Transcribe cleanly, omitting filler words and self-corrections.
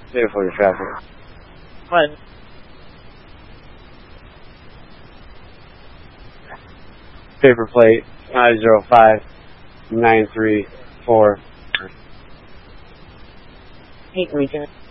Clear for your traffic. What? Paper plate 905-934. Hate region.